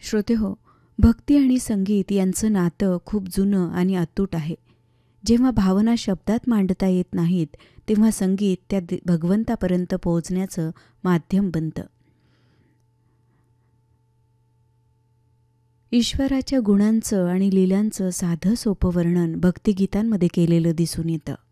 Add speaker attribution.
Speaker 1: श्रोतेहो, भक्ती आणि संगीत यांचं नातं खूप जुनं आणि अतूट आहे. जेव्हा भावना शब्दात मांडता येत नाहीत, तेव्हा संगीत त्या भगवंतापर्यंत पोहोचण्याचं माध्यम बनतं. ईश्वराच्या गुणांचं आणि लीलांचं साधं सोपं वर्णन भक्तिगीतांमध्ये केलेलं दिसून येतं.